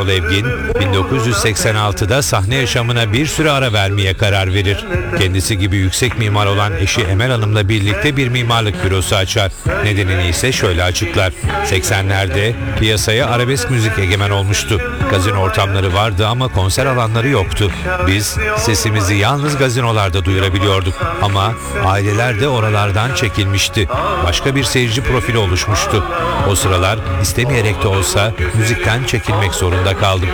Erol Evgin, 1986'da sahne yaşamına bir süre ara vermeye karar verir. Kendisi gibi yüksek mimar olan eşi Emel Hanım'la birlikte bir mimarlık bürosu açar. Nedenini ise şöyle açıklar. 80'lerde piyasaya arabesk müzik egemen olmuştu. Gazino ortamları vardı ama konser alanları yoktu. Biz sesimizi yalnız gazinolarda duyurabiliyorduk ama aileler de oralardan çekilmişti. Başka bir seyirci profili oluşmuştu. O sıralar istemeyerek de olsa müzikten çekilmek zorunda kaldım.